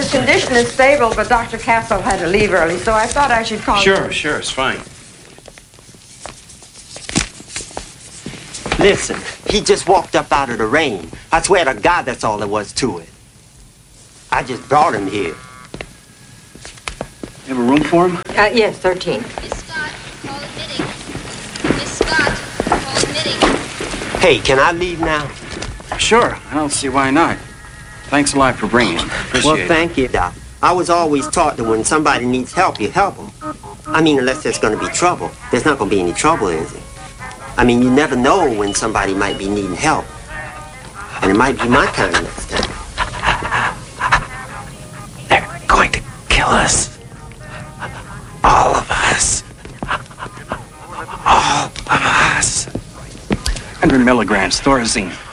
His condition is stable, but Dr. Castle had to leave early, so I thought I should call you. Sure, it's fine. Listen, he just walked up out of the rain. I swear to God, that's all there was to it. I just brought him here. You have a room for him? Yes, 13. Miss Scott, call admitting. Miss Scott, call admitting. Hey, can I leave now? Sure. I don't see why not. Thanks a lot for bringing him. Appreciate Well, it. thank you, Doc. I was always taught that when somebody needs help, you help them. I mean, unless there's going to be trouble. There's not going to be any trouble, is there? I mean, you never know when somebody might be needing help. And it might be my time next time. They're going to kill us. All of us. All of us. 100 milligrams, Thorazine.